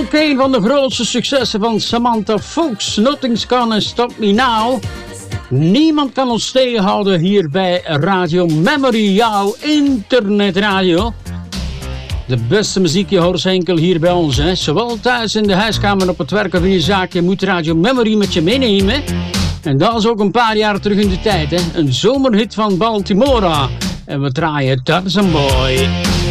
ook een van de grootste successen van Samantha Fox. Nothing's Gonna Stop Me Now. Niemand kan ons tegenhouden hier bij Radio Memory, jouw internetradio. De beste muziek je hoort enkel hier bij ons. Hè. Zowel thuis in de huiskamer, op het werk of in je zaak. Je moet Radio Memory met je meenemen. En dat is ook een paar jaar terug in de tijd. Hè. Een zomerhit van Baltimora. En we draaien Tarzan Boy.